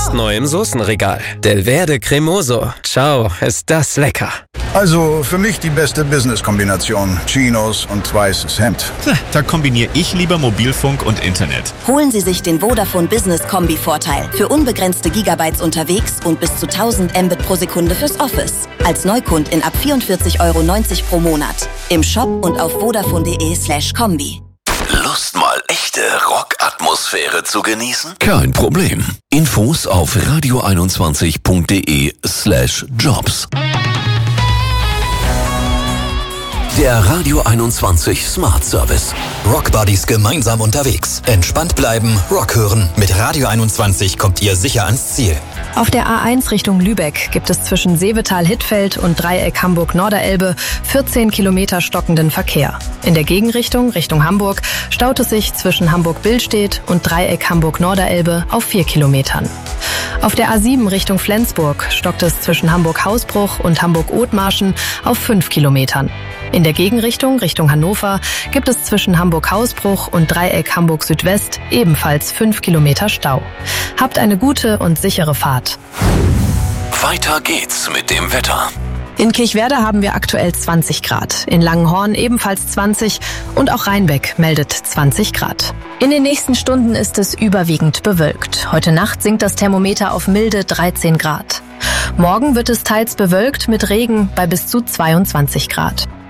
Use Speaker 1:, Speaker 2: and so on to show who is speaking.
Speaker 1: Jetzt neu im Soßenregal. Del Verde Cremoso. Ciao, ist das lecker.
Speaker 2: Also für mich die beste Business-Kombination. Chinos und weißes Hemd.
Speaker 3: Da kombiniere ich lieber Mobilfunk und Internet.
Speaker 4: Holen Sie sich den Vodafone Business Kombi-Vorteil. Für unbegrenzte Gigabytes unterwegs und bis zu 1000 Mbit pro Sekunde fürs Office. Als Neukundin ab 44,90 € pro Monat. Im Shop und auf vodafone.de/kombi.
Speaker 5: Lust mal echte Rockatmosphäre zu genießen? Kein Problem. Infos auf radio21.de/jobs. Der Radio 21 Smart Service.
Speaker 6: Rockbuddies gemeinsam unterwegs. Entspannt bleiben, Rock hören. Mit Radio 21 kommt ihr sicher ans Ziel.
Speaker 7: Auf der A1 Richtung Lübeck gibt es zwischen Seevetal-Hittfeld und Dreieck Hamburg-Norderelbe 14 Kilometer stockenden Verkehr. In der Gegenrichtung, Richtung Hamburg, staut es sich zwischen Hamburg-Billstedt und Dreieck Hamburg-Norderelbe auf 4 Kilometern. Auf der A7 Richtung Flensburg stockt es zwischen Hamburg-Hausbruch und Hamburg-Othmarschen auf 5 Kilometern. In der Gegenrichtung, Richtung Hannover, gibt es zwischen Hamburg-Hausbruch und Dreieck Hamburg-Südwest ebenfalls 5 Kilometer Stau. Habt eine gute und sichere Fahrt.
Speaker 5: Weiter geht's mit dem Wetter.
Speaker 7: In Kirchwerder haben wir aktuell 20 Grad, in Langenhorn ebenfalls 20 und auch Rheinbeck meldet 20 Grad. In den nächsten Stunden ist es überwiegend bewölkt. Heute Nacht sinkt das Thermometer auf milde 13 Grad. Morgen wird es teils bewölkt mit Regen bei bis zu 22 Grad.